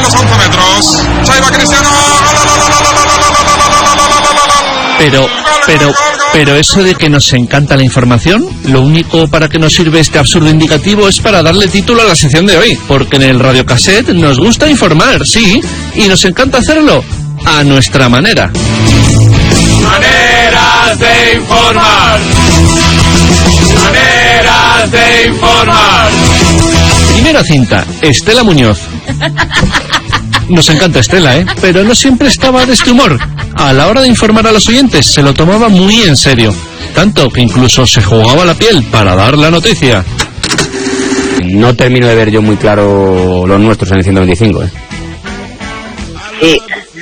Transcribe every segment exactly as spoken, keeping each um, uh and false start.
los once metros. Se va Cristiano. Pero, pero, pero eso de que nos encanta la información, lo único para que nos sirve este absurdo indicativo es para darle título a la sección de hoy, porque en el radiocassette nos gusta informar, sí, y nos encanta hacerlo a nuestra manera. Maneras de informar. Maneras de informar. Primera cinta, Estela Muñoz. Nos encanta Estela, ¿eh? Pero no siempre estaba de este humor. A la hora de informar a los oyentes se lo tomaba muy en serio. Tanto que incluso se jugaba la piel para dar la noticia. No termino de ver yo muy claro los nuestros en el ciento veinticinco, ¿eh? Sí.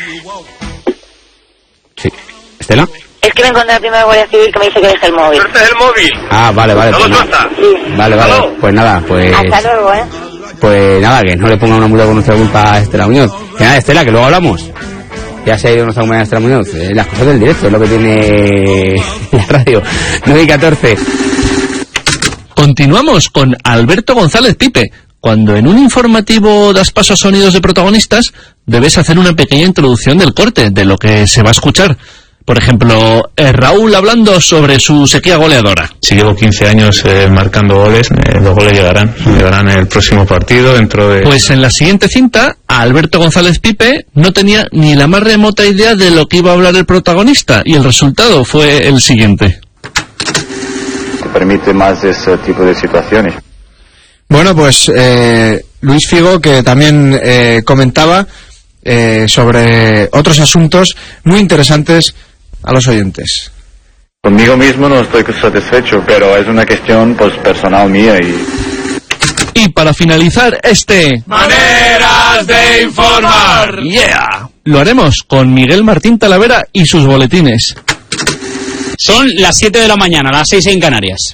Sí. ¿Estela? Es que me encontré la primera Guardia Civil que me dice que deje el móvil. ¡Este es el móvil! Ah, vale, vale. ¿No Pues lo nada. pasa? Sí. Vale, vale. ¿Aló? Pues nada, pues... Hasta luego, ¿eh? Pues nada, que no le ponga una multa con nuestra culpa a Estela Muñoz. Que nada, Estela, que luego hablamos. Ya se ha ido nuestra compañera Estela Muñoz. Eh, las cosas del directo es lo que tiene la radio. nueve y catorce. Continuamos con Alberto González Pipe. Cuando en un informativo das paso a sonidos de protagonistas, debes hacer una pequeña introducción del corte, de lo que se va a escuchar. Por ejemplo, eh, Raúl hablando sobre su sequía goleadora. Si llevo quince años eh, marcando goles, eh, los goles llegarán. Llegarán en el próximo partido, dentro de... Pues en la siguiente cinta, Alberto González Pipe no tenía ni la más remota idea de lo que iba a hablar el protagonista, y el resultado fue el siguiente. Te permite más ese tipo de situaciones. Bueno, pues eh, Luis Figo, que también eh, comentaba eh, sobre otros asuntos muy interesantes a los oyentes. Conmigo mismo no estoy satisfecho, pero es una cuestión pues personal mía y... Y para finalizar este... Maneras de informar. ¡Yeah! Lo haremos con Miguel Martín Talavera y sus boletines. Son las siete de la mañana, las seis en Canarias.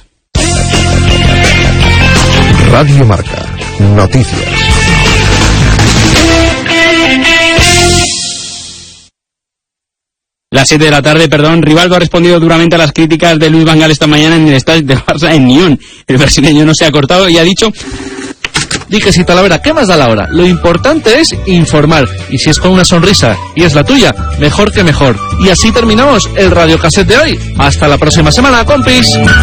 Radio Marca. Noticias. Las siete de la tarde, perdón, Rivaldo ha respondido duramente a las críticas de Luis Van Gaal esta mañana en el estadio de Barça en Nyon. El brasileño no se ha cortado y ha dicho... Di que sí, Talavera, ¿qué más da la hora? Lo importante es informar. Y si es con una sonrisa y es la tuya, mejor que mejor. Y así terminamos el radiocassette de hoy. Hasta la próxima semana, compis.